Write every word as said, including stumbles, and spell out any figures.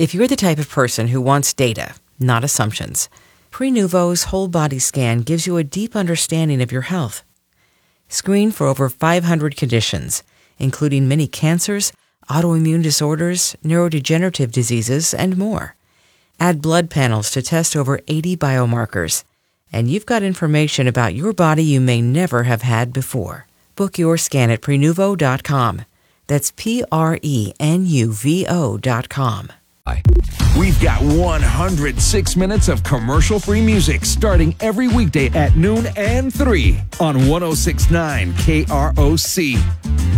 If you're the type of person who wants data, not assumptions, Prenuvo's whole body scan gives you a deep understanding of your health. Screen for over five hundred conditions, including many cancers, autoimmune disorders, neurodegenerative diseases, and more. Add blood panels to test over eighty biomarkers, and you've got information about your body you may never have had before. Book your scan at Prenuvo dot com. That's P R E N U V O dot com. We've got one hundred six minutes of commercial-free music starting every weekday at noon and three on one oh six point nine K R O C.